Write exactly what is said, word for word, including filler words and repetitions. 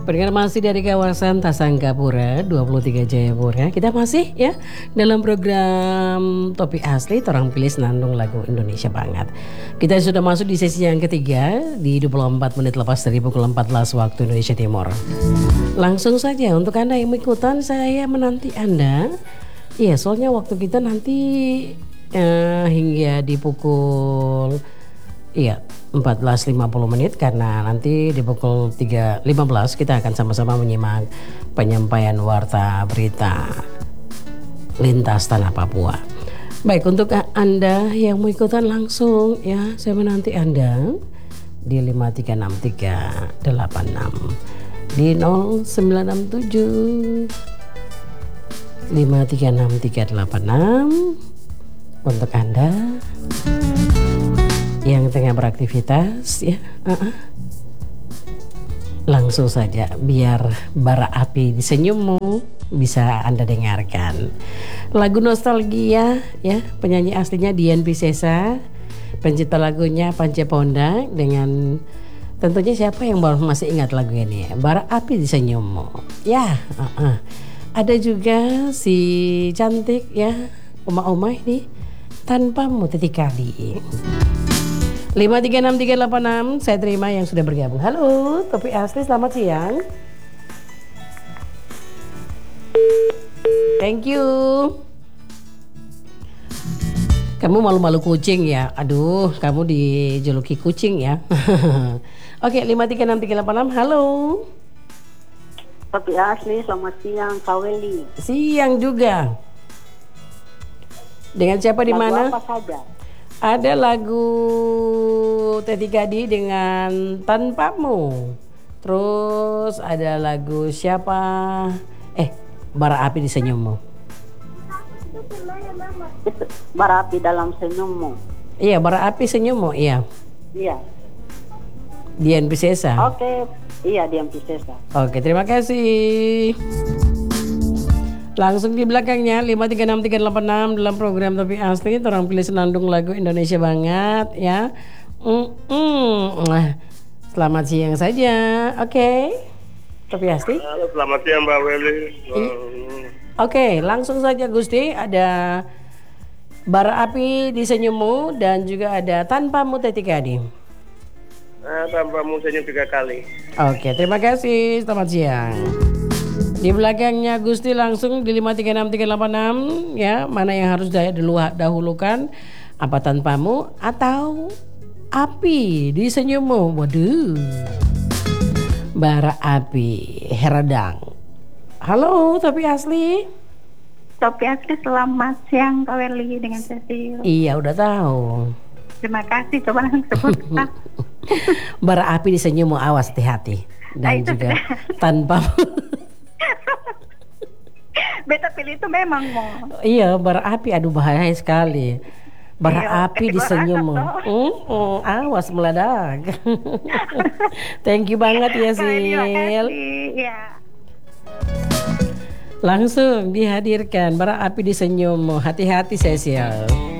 Pendengar masih dari kawasan Tasangkapura dua puluh tiga Jayapura. Kita masih ya dalam program Topik Asli Torang Pilih Senandung Lagu Indonesia Banget. Kita sudah masuk di sesi yang ketiga di dua puluh empat menit lepas dari pukul empat belas waktu Indonesia Timur. Langsung saja untuk Anda yang mengikutan, saya menanti Anda. Iya, soalnya waktu kita nanti eh, hingga di pukul iya empat belas lima puluh menit, karena nanti di pukul tiga lima belas kita akan sama-sama menyimak penyampaian warta berita lintas tanah Papua. Baik, untuk Anda yang mau ikutan langsung ya, saya menanti Anda di lima tiga enam tiga delapan enam, di nol sembilan enam tujuh lima tiga enam tiga delapan enam. Untuk Anda yang tengah beraktivitas ya, uh-uh. langsung saja biar bara api di senyummu bisa Anda dengarkan. Lagu nostalgia ya, penyanyi aslinya Dian Piscesa, pencipta lagunya Pance Pondak, dengan tentunya siapa yang baru masih ingat lagu ini ya, bara api di senyummu ya. Uh-uh. Ada juga si cantik ya Uma-Uma ini, tanpamu titik kali. lima tiga enam tiga delapan enam, saya terima yang sudah bergabung. Halo, Topik Asli, selamat siang. Thank you. Kamu malu-malu kucing ya? Aduh, kamu dijuluki kucing ya. Oke, lima tiga enam tiga delapan enam, halo. Topik Asli, selamat siang, Kak Weli. Siang juga. Dengan siapa di mana? Apa saja? Ada lagu Teti Kadi dengan Tanpamu. Terus ada lagu siapa? Eh, Bara Api di Senyummu. Bara Api dalam Senyummu. Iya, Bara Api Senyummu, iya. Iya. Dian Piscesa. Oke, iya Dian Piscesa. Oke, terima kasih. Langsung di belakangnya lima tiga enam tiga delapan enam dalam program Topik Asli Torang Pilih Senandung Lagu Indonesia Banget ya. Mm-mm. Selamat siang saja. Oke, okay. Topik Asli. Halo, selamat siang Mbak Weli. Oke, okay, langsung saja Gusti. Ada Bara Api di Senyummu dan juga ada Tanpamu Teti Kadi. Eh, Tanpamu Senyum tiga kali. Oke, okay, terima kasih. Selamat siang. Di belakangnya Gusti langsung di lima tiga enam tiga delapan enam ya, mana yang harus dahulukan, apa Tanpamu atau Api di Senyummu? Waduh, Bara Api Heradang. Halo, Topik Asli. Topik Asli, selamat siang Kak Weli dengan Cecil. Iya, udah tahu. Terima kasih, coba langsung sebut. Bara Api di Senyummu, awas hati-hati. Dan nah, juga Tanpamu. Beta pilih itu memang mau. Iya, bara api, aduh bahaya sekali. Bara iya, api di senyummu. Mm, mm, awas meledak. Thank you banget ya Sil. Ya. Langsung dihadirkan bara api di senyummu. Hati-hati Cecil.